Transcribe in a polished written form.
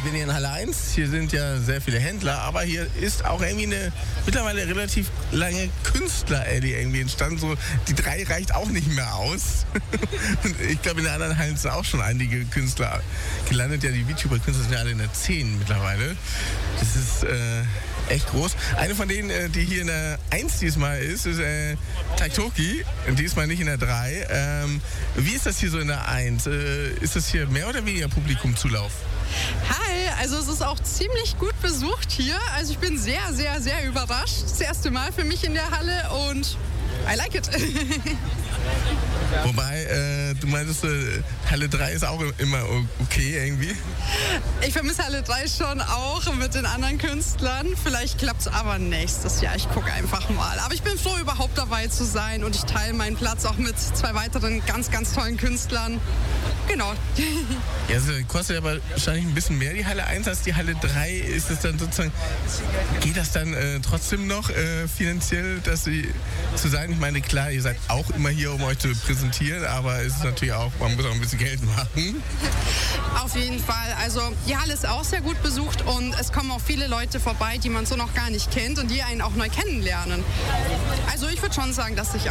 Ich bin hier in Halle 1, hier sind ja sehr viele Händler, aber hier ist auch irgendwie eine mittlerweile relativ lange Künstler-Alley irgendwie entstanden. So, die 3 reicht auch nicht mehr aus. Und ich glaube, in den anderen Hallen sind auch schon einige Künstler gelandet. Ja, die VTuber-Künstler sind ja alle in der 10 mittlerweile. Das ist echt groß. Eine von denen, die hier in der 1 diesmal ist Taitoki. Diesmal nicht in der 3. Wie ist das hier so in der 1? Ist das hier mehr oder weniger Publikumzulauf? Hi, also es ist auch ziemlich gut besucht hier. Also ich bin sehr, sehr, sehr überrascht. Das erste Mal für mich in der Halle und I like it. Wobei, du meintest, Halle 3 ist auch immer okay irgendwie. Ich vermisse Halle 3 schon auch mit den anderen Künstlern. Vielleicht klappt es aber nächstes Jahr. Ich gucke einfach mal. Aber ich bin froh, überhaupt dabei zu sein. Und ich teile meinen Platz auch mit 2 weiteren ganz, ganz tollen Künstlern. Genau. Ja, also kostet aber wahrscheinlich ein bisschen mehr die Halle 1 als die Halle 3. Ist es dann sozusagen, geht das dann trotzdem noch finanziell, dass sie zu sein? Ich meine, klar, ihr seid auch immer hier, um euch zu präsentieren, aber es ist natürlich auch, man muss auch ein bisschen Geld machen. Auf jeden Fall. Also die Halle ist auch sehr gut besucht und es kommen auch viele Leute vorbei, die man so noch gar nicht kennt und die einen auch neu kennenlernen. Also ich würde schon sagen, dass sich